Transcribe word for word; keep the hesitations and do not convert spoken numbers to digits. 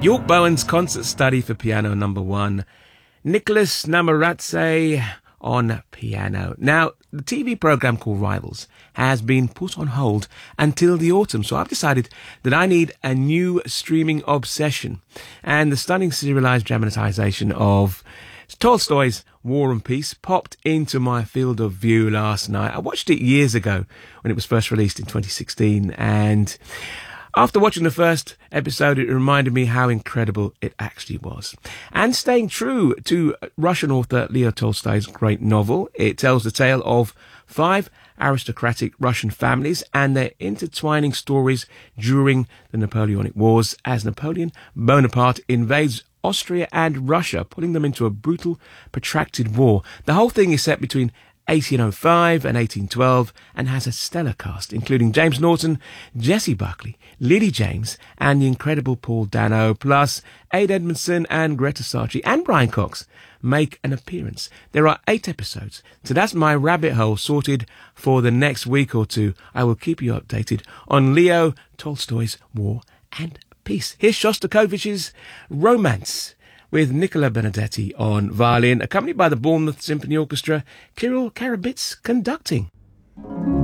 York Bowen's concert study for piano number one. Nicholas Namoradze on piano. Now, the T V programme called Rivals has been put on hold until the autumn, so I've decided that I need a new streaming obsession. And the stunning serialised dramatisation of Tolstoy's War and Peace popped into my field of view last night. I watched it years ago when it was first released in twenty sixteen, and after watching the first episode, it reminded me how incredible it actually was. And staying true to Russian author Leo Tolstoy's great novel, it tells the tale of five aristocratic Russian families and their intertwining stories during the Napoleonic Wars as Napoleon Bonaparte invades Austria and Russia, putting them into a brutal, protracted war. The whole thing is set between eighteen oh five and eighteen twelve and has a stellar cast, including James Norton, Jessie Buckley, Lily James, and the incredible Paul Dano, plus Ade Edmondson and Greta Sarchi and Brian Cox make an appearance. There are eight episodes, so that's my rabbit hole sorted for the next week or two. I will keep you updated on Leo Tolstoy's War and Peace. Here's Shostakovich's Romance, with Nicola Benedetti on violin, accompanied by the Bournemouth Symphony Orchestra, Kirill Karabits conducting.